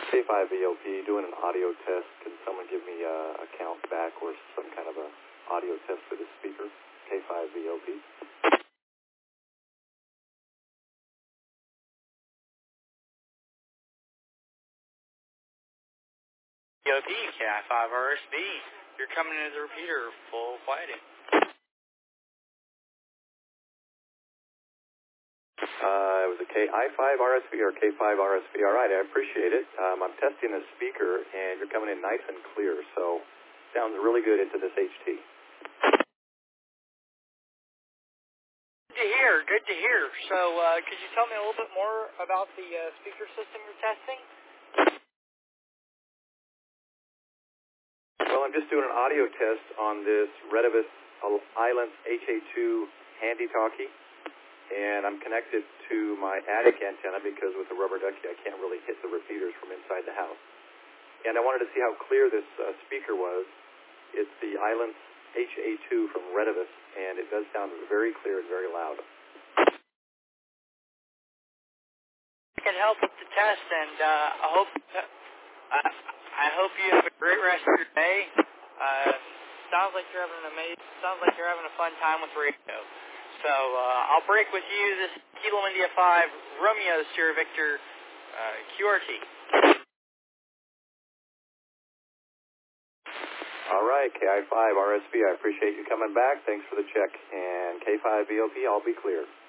K5VOP, doing an audio test. Can someone give me a count back or some kind of a audio test for this speaker? K5VOP. VOP, KI5RSB. You're coming into the repeater, full quieting. It was a KI5RSV or K5RSV. All right, I appreciate it. I'm testing the speaker, and you're coming in nice and clear, so sounds really good into this HT. Good to hear. So, could you tell me a little bit more about the speaker system you're testing? Well, I'm just doing an audio test on this Retevis Islands HA2 handy talkie. And I'm connected to my attic antenna because with the rubber ducky I can't really hit the repeaters from inside the house. And I wanted to see how clear this speaker was. It's the Islands HA2 from Retevis, and it does sound very clear and very loud. I can help with the test, and I hope you have a great rest of your day. Sounds like you're having a fun time with radio. So I'll break with you. This is Kilo India 5 Romeo Sierra Victor QRT. All right, KI5RSV, I appreciate you coming back. Thanks for the check. And K5VOP, I'll be clear.